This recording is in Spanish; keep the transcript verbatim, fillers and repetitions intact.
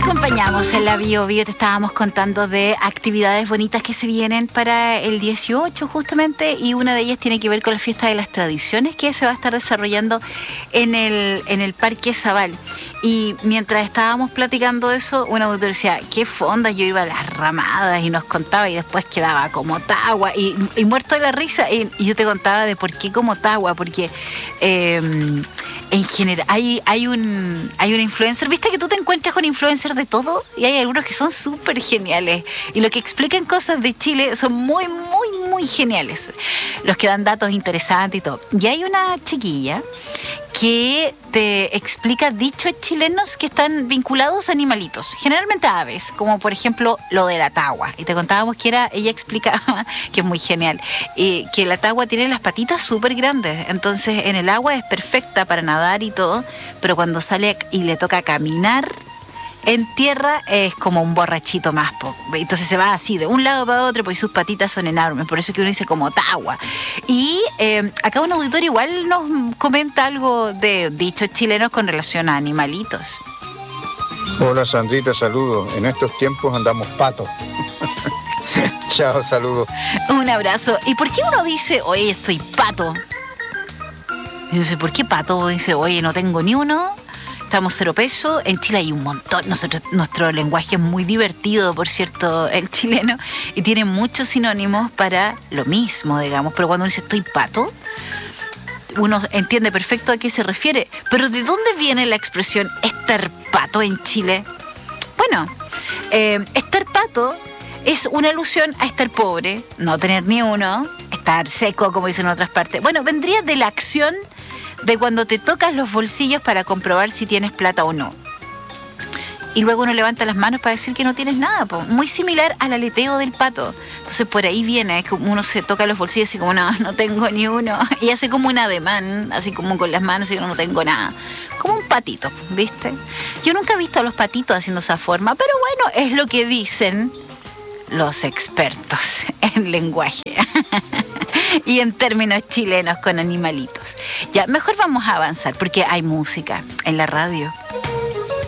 acompañamos en la Bio Bio. Te estábamos contando de actividades bonitas que se vienen para el dieciocho justamente, y una de ellas tiene que ver con la fiesta de las tradiciones que se va a estar desarrollando en el, en el Parque Zabal. Y mientras estábamos platicando eso, una auditor decía, qué fonda, yo iba a las ramadas y nos contaba, y después quedaba como tagua y, y muerto de la risa, y, y yo te contaba de por qué como tagua, porque eh, en general hay, hay, un, hay una influencer, viste que tú te encuentras con influencers de todo, y hay algunos que son súper geniales, y lo que explican cosas de Chile son muy, muy, muy geniales, los que dan datos interesantes y todo. Y hay una chiquilla que te explica dichos chilenos que están vinculados a animalitos, generalmente a aves, como por ejemplo lo de la tagua. Y te contábamos que era, ella explicaba, que es muy genial, eh, que la tagua tiene las patitas súper grandes, entonces en el agua es perfecta para nadar y todo, pero cuando sale y le toca caminar en tierra es como un borrachito más, po. Entonces se va así de un lado para otro, porque sus patitas son enormes, por eso que uno dice como tagua. Y eh, acá un auditor igual nos comenta algo de dichos chilenos con relación a animalitos. Hola Sandrita, saludos. En estos tiempos andamos patos. Chao, saludos. Un abrazo. ¿Y por qué uno dice, oye, estoy pato? Y dice, ¿por qué pato? Dice, oye, no tengo ni uno. Estamos cero peso. En Chile hay un montón. Nosotros, nuestro lenguaje es muy divertido, por cierto, el chileno, y tiene muchos sinónimos para lo mismo, digamos. Pero cuando uno dice estoy pato, uno entiende perfecto a qué se refiere. Pero ¿de dónde viene la expresión estar pato en Chile? Bueno, eh, estar pato es una alusión a estar pobre, no tener ni uno, estar seco, como dicen en otras partes. Bueno, vendría de la acción de cuando te tocas los bolsillos para comprobar si tienes plata o no. Y luego uno levanta las manos para decir que no tienes nada, po. Muy similar al aleteo del pato. Entonces por ahí viene, es como uno se toca los bolsillos así como, no, no tengo ni uno. Y hace como un ademán, así como con las manos, y no, no tengo nada. Como un patito, ¿viste? Yo nunca he visto a los patitos haciendo esa forma, pero bueno, es lo que dicen los expertos en lenguaje y en términos chilenos con animalitos. Ya, mejor vamos a avanzar porque hay música en la radio.